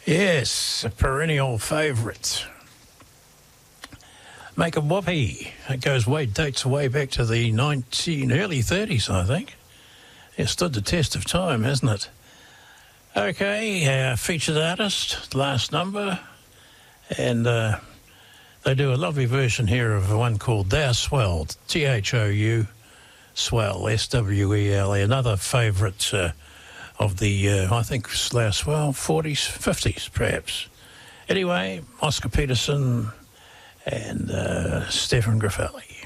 Yes, a perennial favourite. Make a Whoppie. It dates way back to the early 30s, I think. It stood the test of time, hasn't it? Okay, featured artist, last number, and they do a lovely version here of one called Thou Swell, Thou Swell, S-W-E-L-E, another favourite of the, I think, Thou Swell, 40s, 50s perhaps. Anyway, Oscar Peterson and Stefan Graffelli.